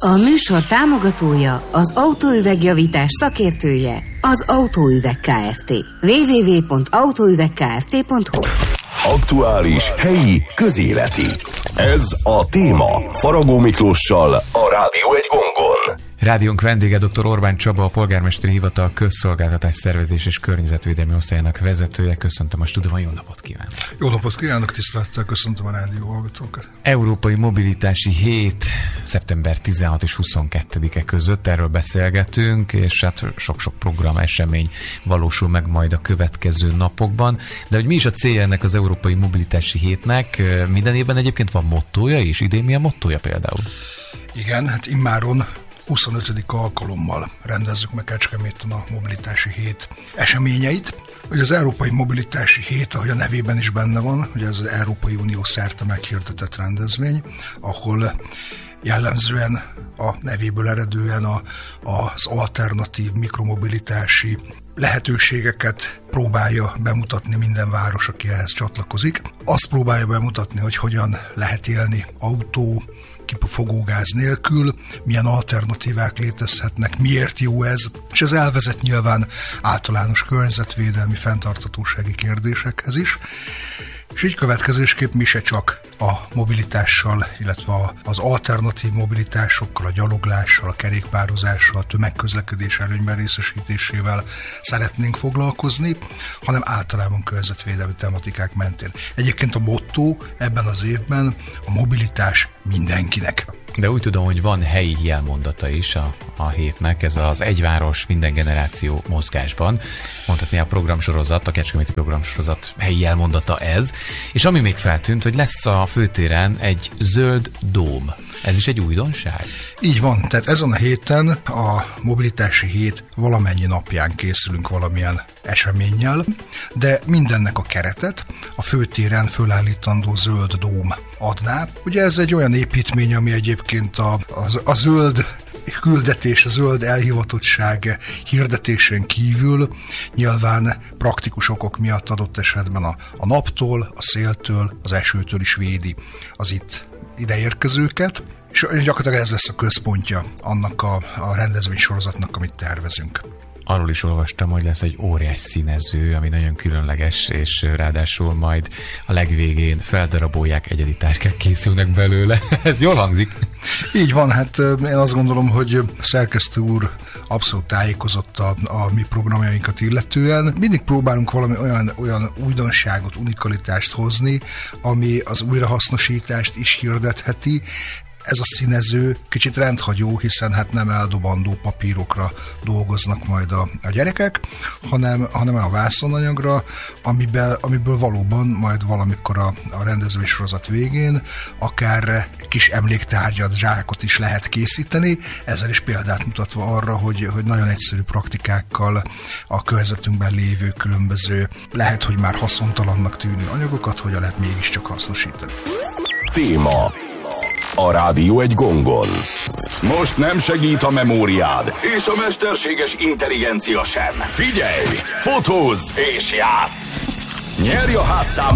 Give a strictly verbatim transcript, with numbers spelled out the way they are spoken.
A műsor támogatója, az autóüvegjavítás szakértője, az Autóüveg Kft. double-u double-u double-u pont autóüvegkft pont hu. Aktuális, helyi, közéleti. Ez a téma Faragó Miklóssal a Rádió egy gongon. Rádiónk vendége dr. Orbán Csaba, a Polgármesteri Hivatal Közszolgáltatás Szervezés és Környezetvédelmi Osztályának vezetője. Köszöntöm a stúdióban, jó napot kívánok! Jó napot kívánok, tisztelettel köszöntöm a rádió hallgatókat! Európai Mobilitási Hét szeptember tizenhatodika és huszonkettedike között, erről beszélgetünk, és hát sok-sok program, esemény valósul meg majd a következő napokban. De hogy mi is a célja ennek az Európai Mobilitási Hétnek? Minden évben egyébként van mottója is, idén mi a mottója például? Igen, hát immáron huszonötödik alkalommal rendezzük meg Kecskeméten a Mobilitási Hét eseményeit. Ugye az Európai Mobilitási Hét, ahogy a nevében is benne van, ugye ez az Európai Unió szerte meghirdetett rendezvény, ahol jellemzően a nevéből eredően a, az alternatív mikromobilitási lehetőségeket próbálja bemutatni minden város, aki ehhez csatlakozik. Azt próbálja bemutatni, hogy hogyan lehet élni autó, kipufogógáz nélkül, milyen alternatívák létezhetnek, miért jó ez, és ez elvezet nyilván általános környezetvédelmi, fenntarthatósági kérdésekhez is. És így következésképp mi se csak a mobilitással, illetve az alternatív mobilitásokkal, a gyaloglással, a kerékpározással, a tömegközlekedés előnyben részesítésével szeretnénk foglalkozni, hanem általában környezetvédelmi tematikák mentén. Egyébként a motto ebben az évben a mobilitás mindenkinek. De úgy tudom, hogy van helyi jelmondata is a, a hétnek, ez az egyváros minden generáció mozgásban. Mondhatni a programsorozat, a kecskeméti programsorozat helyi jelmondata ez. És ami még feltűnt, hogy lesz a főtéren egy zöld dóm. Ez is egy újdonság? Így van, tehát ezen a héten a Mobilitási Hét valamennyi napján készülünk valamilyen eseménnyel, de mindennek a keretet a főtéren fölállítandó zöld dóm adná. Ugye ez egy olyan építmény, ami egyébként a, a, a zöld küldetés, a zöld elhivatottság hirdetésén kívül nyilván praktikus okok miatt adott esetben a, a naptól, a széltől, az esőtől is védi az itt ideérkezőket, és gyakorlatilag ez lesz a központja annak a, a rendezvénysorozatnak, amit tervezünk. Arról is olvastam, hogy lesz egy óriás színező, ami nagyon különleges, és ráadásul majd a legvégén feldarabolják, egyedi tárkák készülnek belőle. Ez jól hangzik? Így van, hát én azt gondolom, hogy a szerkesztő úr abszolút tájékozott a, a mi programjainkat illetően. Mindig próbálunk valami olyan, olyan újdonságot, unikalitást hozni, ami az újrahasznosítást is hirdetheti. Ez a színező kicsit rendhagyó, hiszen hát nem eldobandó papírokra dolgoznak majd a, a gyerekek, hanem, hanem a vászonanyagra, amiből, amiből valóban majd valamikor a, a rendezvénysorozat végén akár kis emléktárgyat, zsákot is lehet készíteni, ezzel is példát mutatva arra, hogy, hogy nagyon egyszerű praktikákkal a környezetünkben lévő különböző, lehet, hogy már haszontalannak tűnő anyagokat, hogyan lehet mégiscsak hasznosítani. Téma a Rádió egy gongon. Most nem segít a memóriád, és a mesterséges intelligencia sem. Figyelj, fotózz és játsz! Nyerj a házszám